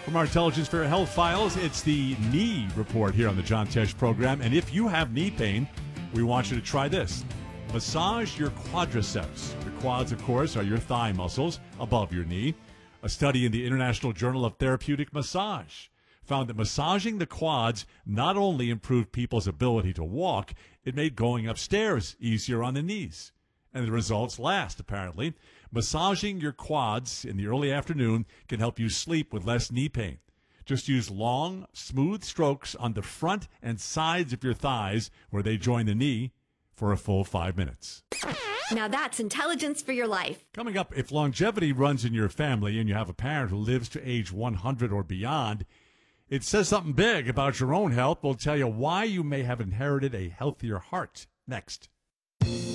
From our Intelligence for Health files, it's the knee report here on the John Tesh program. And if you have knee pain, we want you to try this. Massage your quadriceps. The quads, of course, are your thigh muscles above your knee. A study in the International Journal of Therapeutic Massage found that massaging the quads not only improved people's ability to walk, it made going upstairs easier on the knees. And the results last, apparently. Massaging your quads in the early afternoon can help you sleep with less knee pain. Just use long, smooth strokes on the front and sides of your thighs where they join the knee for a full 5 minutes. Now that's intelligence for your life. Coming up, if longevity runs in your family and you have a parent who lives to age 100 or beyond, it says something big about your own health. We'll tell you why you may have inherited a healthier heart next.